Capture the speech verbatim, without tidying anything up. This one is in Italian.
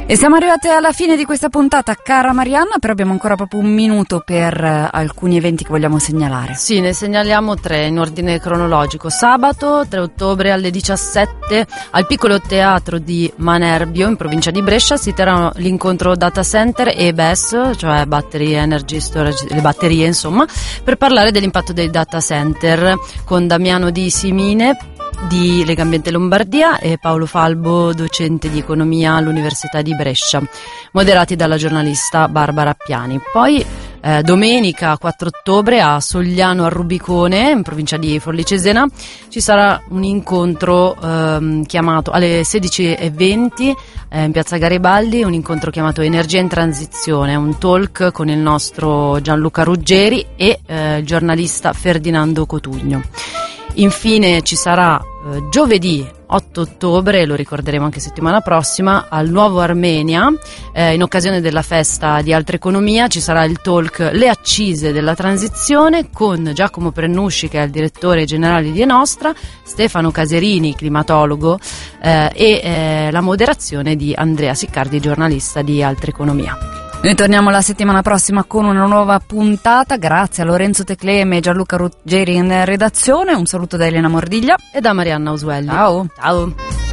E siamo arrivati alla fine di questa puntata, cara Marianna, però abbiamo ancora proprio un minuto per uh, alcuni eventi che vogliamo segnalare. Sì, ne segnaliamo tre in ordine cronologico. Sabato tre ottobre alle diciassette al piccolo teatro di Manerbio in provincia di Brescia si terrà l'incontro Data Center e B E S, cioè Battery Energy Storage, le batterie insomma, per parlare dell'impatto dei data center con Damiano Di Simine di Legambiente Lombardia e Paolo Falbo, docente di economia all'Università di Brescia, moderati dalla giornalista Barbara Appiani. Poi eh, domenica quattro ottobre a Sogliano al Rubicone, in provincia di Forlì Cesena, ci sarà un incontro ehm, chiamato alle sedici e venti eh, in piazza Garibaldi, un incontro chiamato Energia in Transizione, un talk con il nostro Gianluca Ruggeri e eh, il giornalista Ferdinando Cotugno. Infine ci sarà eh, giovedì otto ottobre, lo ricorderemo anche settimana prossima, al Nuovo Armenia, eh, in occasione della festa di Altra Economia, ci sarà il talk Le accise della transizione con Giacomo Prenusci, che è il direttore generale di Enostra, Stefano Caserini, climatologo, eh, e eh, la moderazione di Andrea Siccardi, giornalista di Altra Economia. Noi torniamo la settimana prossima con una nuova puntata. Grazie a Lorenzo Tecleme e Gianluca Ruggeri in redazione. Un saluto da Elena Mordiglia e da Marianna Usuelli. Ciao. Ciao.